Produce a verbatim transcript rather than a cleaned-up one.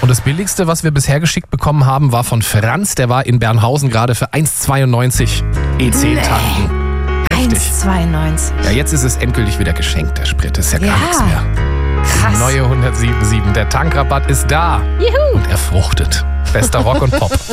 Und das Billigste, was wir bisher geschickt bekommen haben, war von Franz. Der war in Bernhausen gerade für eins Komma zweiundneunzig E zehn tanken. eins Komma zweiundneunzig. Ja, jetzt ist es endgültig wieder geschenkt, der Sprit. Ist ja gar Ja. nichts mehr. Krass. Neue hundertsieben Komma sieben. Der Tankrabatt ist da. Juhu. Und er fruchtet. Bester Rock und Pop.